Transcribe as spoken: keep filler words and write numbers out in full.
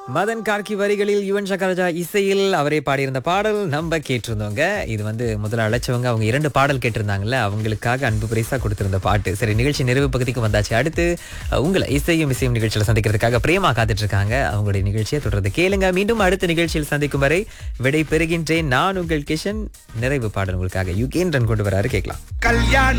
மதன் கார்கி வரிகளில் யுவன் சங்கர் ராஜா இசையில் அவரே பாடியிருந்த பாடல் நம்ம கேட்டிருந்தோங்க. இது வந்து முதல்ல அழைச்சவங்க அவங்க இரண்டு பாடல் கேட்டிருந்தாங்கல்ல, அவங்களுக்காக அன்பு பரிசா கொடுத்திருந்த பாட்டு. சரி, நிகழ்ச்சி நிறைவு பகுதிக்கு வந்தாச்சு. அடுத்து அஹ், உங்களை இசையும் இசையும் நிகழ்ச்சியில் சந்திக்கிறதுக்காக பிரேமா காத்துட்டு இருக்காங்க. அவங்களுடைய நிகழ்ச்சியை தொடர்ந்து கேளுங்க. மீண்டும் அடுத்த நிகழ்ச்சியில் சந்திக்கும் வரை விடை பெறுகின்றேன். நான் உங்கள் கிஷன். நிறைவு பாடல் உங்களுக்காக யுகேந்திரன் கொண்டு வராரு, கேட்கலாம். கல்யாண